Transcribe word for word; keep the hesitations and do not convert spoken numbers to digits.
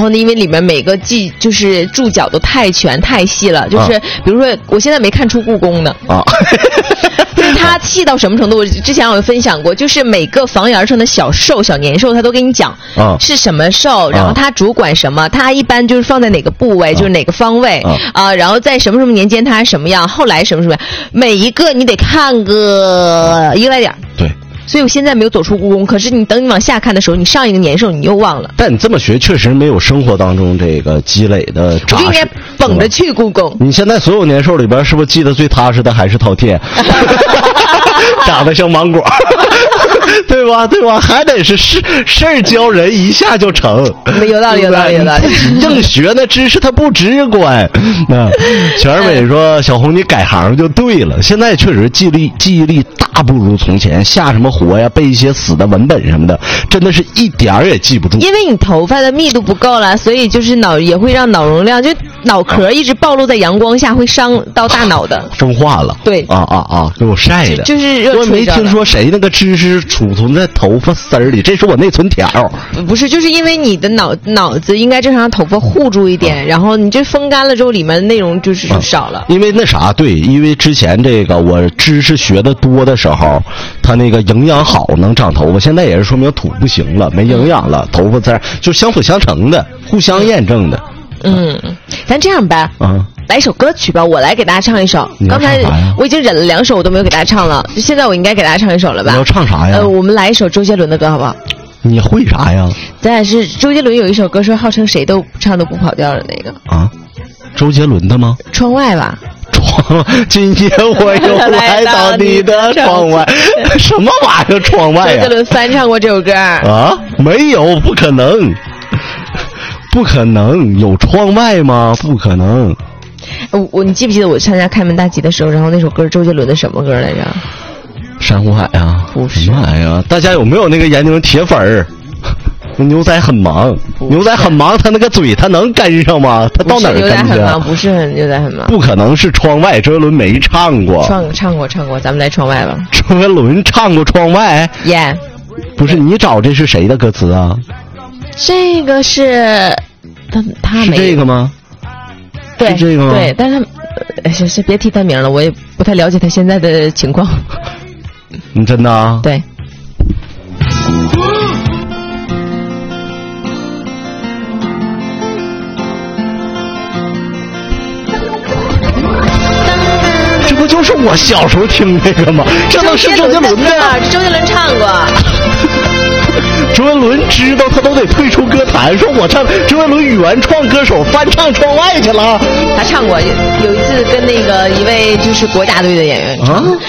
呢，因为里面每个记就是注脚都太全太细了，就是、啊、比如说我现在没看出故宫呢啊。就是它细到什么程度？我之前我有分享过，就是每个房檐上的小兽、小年兽，它都给你讲、啊、是什么兽，然后它主管什么，它一般就是放在哪个部位，啊、就是哪个方位啊、呃，然后在什么什么年间它是什么样，后来什么什么样，每一个你得看个一个来点。 对。 所以我现在没有走出故宫，可是你等你往下看的时候，你上一个年兽你又忘了。 但你这么学确实没有生活当中这个积累的扎实。 我就应该绷着去故宫。 你现在所有年兽里边，是不是记得最踏实的还是饕餮？长得像芒果。对吧？对吧？还得是事事儿教人，一下就成。 有道理，有道理，有道理。 硬学那知识它不直观。那全儿伟说：“小红，你改行就对了。现在确实记忆力记忆力大不如从前，下什么活呀，背一些死的文本什么的，真的是一点儿也记不住。 因为你头发的密度不够了，所以就是脑也会让脑容量，就脑壳一直暴露在阳光下，会伤到大脑的， 风化了。对啊啊啊，给我晒的。 就, 就是热我没听说谁那个知识储存在头发丝儿里，这是我内存条。 不是，就是因为你的脑脑子应该正常让头发护住一点，啊、然后你这风干了之后，里面内容就是就少了、啊。因为那啥，对，因为之前这个我知识学的多的时候，它那个营养好能长头发，现在也是说明土不行了，没营养了，头发自然就相辅相成的，互相验证的。 嗯，啊、咱这样吧，啊。来一首歌曲吧，我来给大家唱一首。刚才我已经忍了两首，我都没有给大家唱了，现在我应该给大家唱一首了吧？ 你要唱啥呀？ 呃，我们来一首周杰伦的歌，好不好？ 你会啥呀？ 咱俩是周杰伦有一首歌，说号称谁都唱都不跑调的那个啊？周杰伦的吗？ 窗外吧。 窗，今夜我又来到你的窗外。什么玩意儿？窗外呀、啊？ 周杰伦翻唱过这首歌啊？没有，不可能，不可能有窗外吗？不可能。 我我你记不记得我参加开门大吉的时候，然后那首歌是周杰伦的什么歌来着？ 珊瑚海啊？ 不是。 什么玩意儿？大家有没有那个研究铁粉儿？牛仔很忙，牛仔很忙，他那个嘴他能跟上吗？他到哪儿跟去？牛仔很忙，不是很牛仔很忙。 不可能是窗外，周杰伦没唱过。 唱唱过唱过，咱们来窗外吧。 周杰伦唱过窗外？ 耶、yeah 。 不是你找这是谁的歌词啊？ 这个是他他没是这个吗？ 对， 是这个吗？ 对，但是他，行行，别提他名了，我也不太了解他现在的情况。 你真的啊？ 对。 这不就是我小时候听那个吗？这能是周杰伦的？ 周杰伦唱过。 周杰伦知道他都得退出歌坛，说我唱周杰伦原创歌手翻唱窗外去了。 他唱过，有一次跟那个一位就是国家队的演员唱，啊、